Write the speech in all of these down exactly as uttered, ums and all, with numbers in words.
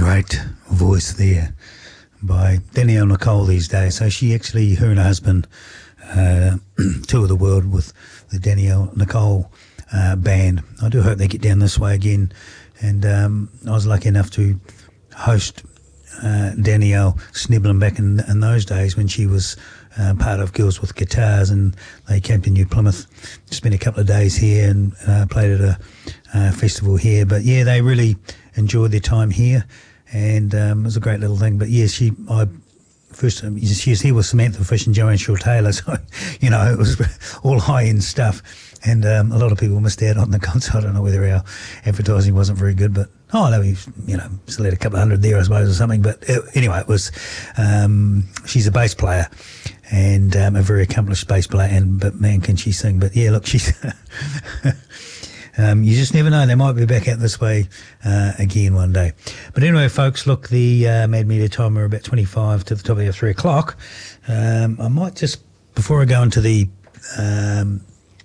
great voice there by Danielle Nicole these days. So she actually, her and her husband, uh, tour the world with the Danielle Nicole uh, band. I do hope they get down this way again. And um, I was lucky enough to host uh, Danielle Snibbling back in, in those days when she was uh, part of Girls with Guitars, and they came to New Plymouth, spent a couple of days here and uh, played at a uh, festival here. But yeah, they really enjoyed their time here, and um, it was a great little thing. But yeah, she, I first um, she was here with Samantha Fish and Joanne Shaw Taylor, so you know it was all high end stuff, and um, a lot of people missed out on the concert. I don't know whether our advertising wasn't very good, but oh no, we you know still had a couple of hundred there, I suppose, or something. But it, anyway, it was. Um, she's a bass player, and um, a very accomplished bass player, and but man, can she sing! But yeah, look, she's. Um, you just never know. They might be back out this way uh, again one day. But anyway, folks, look, the uh, Mad Media time, we're about twenty-five to the top of the three o'clock. Um, I might just, before I go into the um,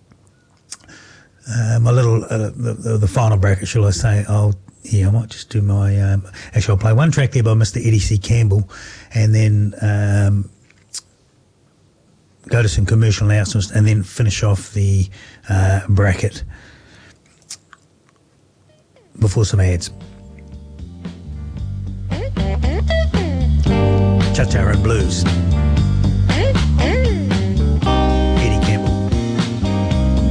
uh, my little uh, the, the, the final bracket, shall I say? I'll yeah, I might just do my um, actually I'll play one track there by Mister Eddie C. Campbell, and then um, go to some commercial announcements, and then finish off the uh, bracket before some ads. Cha-cha and blues.